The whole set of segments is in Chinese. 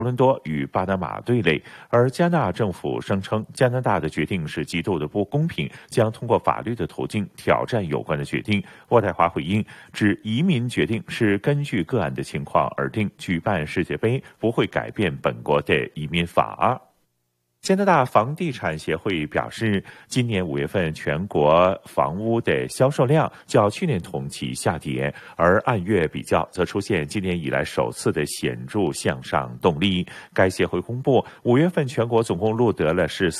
伦多与巴拿马对垒，而加纳政府声称加拿大的决定是极度的不公平，将通过法律的途径挑战有关的决定。渥太华回应指，移民决定是根据个案的情况而定，举办世界杯不会改变本国的移民法。加拿大房地产协会表示，今年5月份全国房屋的销售量较去年同期下跌，而按月比较则出现今年以来首次的显著向上动力。该协会公布，5月份全国总共录得了是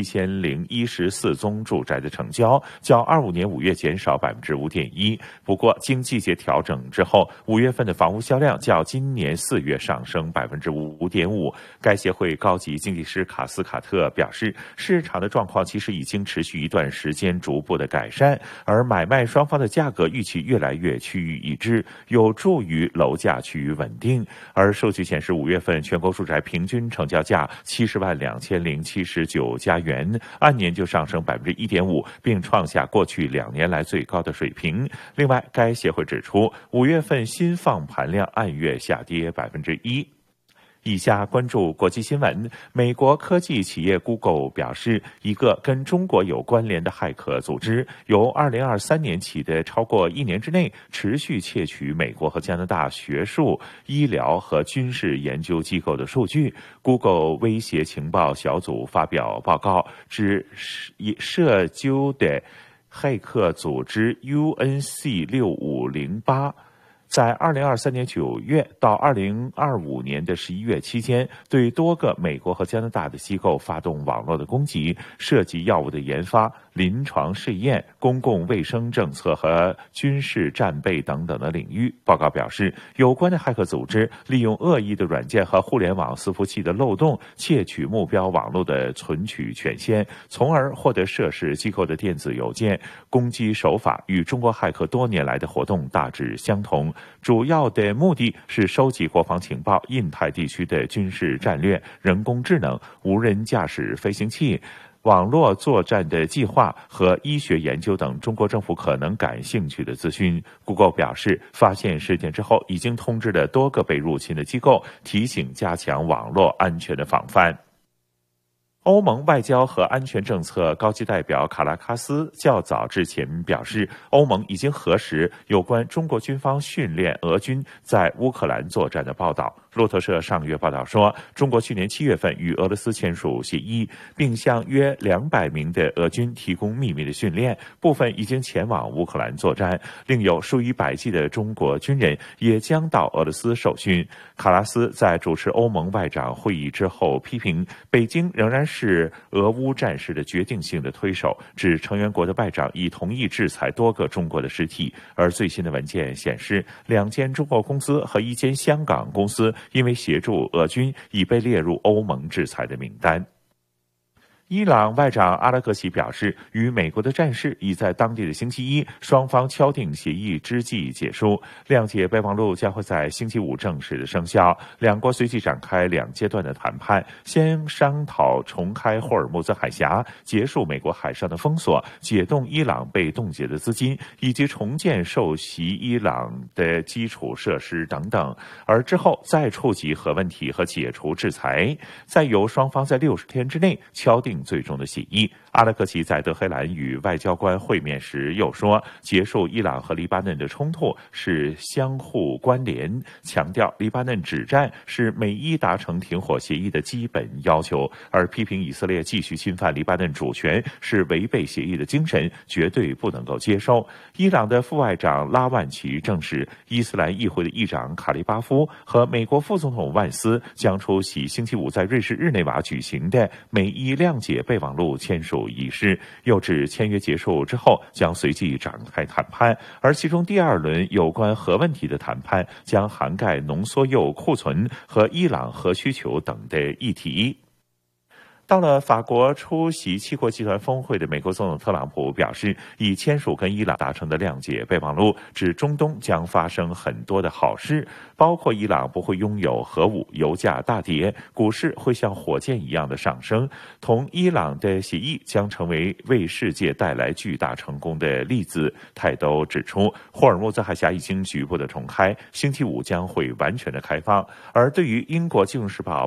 47014宗住宅的成交，较25年5月减少5.1%。不过，经季节调整之后，5月份的房屋销量较今年4月上升5.5%。该协会高级经济师卡特表示，市场的状况其实已经持续一段时间逐步的改善，而买卖双方的价格预期越来越趋于一致，有助于楼价趋于稳定。而数据显示，5月份全国住宅平均成交价70.2079家元，按年就上升1.5%，并创下过去2年来最高的水平。另外，该协会指出，5月份新放盘量按月下跌1%。以下关注国际新闻。美国科技企业 Google 表示，一个跟中国有关联的骇客组织，由2023年起的超过1年之内，持续窃取美国和加拿大学术、医疗和军事研究机构的数据。Google 威胁情报小组发表报告，指涉究的骇客组织 UNC6508。在2023年9月到2025年的11月期间，对多个美国和加拿大的机构发动网络的攻击，涉及药物的研发、临床试验、公共卫生政策和军事战备等等的领域。报告表示，有关的骇客组织利用恶意的软件和互联网伺服器的漏洞，窃取目标网络的存取权限，从而获得涉事机构的电子邮件。攻击手法与中国骇客多年来的活动大致相同，主要的目的是收集国防情报、印太地区的军事战略、人工智能、无人驾驶飞行器、网络作战的计划和医学研究等中国政府可能感兴趣的资讯。Google 表示，发现事件之后，已经通知了多个被入侵的机构，提醒加强网络安全的防范。欧盟外交和安全政策高级代表卡拉卡斯较早之前表示，欧盟已经核实有关中国军方训练俄军在乌克兰作战的报道。路透社上个月报道说，中国去年7月份与俄罗斯签署协议，并向约200名的俄军提供秘密的训练，部分已经前往乌克兰作战，另有数以百计的中国军人也将到俄罗斯受训。卡拉斯在主持欧盟外长会议之后批评，北京仍然是俄乌战事的决定性的推手，指成员国的外长已同意制裁多个中国的实体，而最新的文件显示，2间中国公司和1间香港公司因为协助俄军已被列入欧盟制裁的名单。伊朗外长阿拉格齐表示，与美国的战事已在当地的星期一双方敲定协议之际结束，谅解备忘录将会在星期五正式的生效。两国随即展开2阶段的谈判，先商讨重开霍尔木兹海峡，结束美国海上的封锁，解冻伊朗被冻结的资金，以及重建受袭伊朗的基础设施等等，而之后再触及核问题和解除制裁，再由双方在60天之内敲定最终的协议。阿拉克齐在德黑兰与外交官会面时又说，结束伊朗和黎巴嫩的冲突是相互关联，强调黎巴嫩止战是美伊达成停火协议的基本要求，而批评以色列继续侵犯黎巴嫩主权是违背协议的精神，绝对不能够接受。伊朗的副外长拉万齐证实，伊斯兰议会的议长卡利巴夫和美国副总统万斯将出席星期五在瑞士日内瓦举行的美伊谅解备忘录签署仪式，又指签约结束之后将随即展开谈判，而其中第2轮有关核问题的谈判将涵盖浓缩铀库存和伊朗核需求等的议题。到了法国出席七国集团峰会的美国总统特朗普表示，已签署跟伊朗达成的谅解备忘录，指中东将发生很多的好事，包括伊朗不会拥有核武、油价大跌、股市会像火箭一样的上升。同伊朗的协议将成为为世界带来巨大成功的例子。泰都指出，霍尔木兹海峡已经局部的重开，星期五将会完全的开放。而对于英国《金融时报》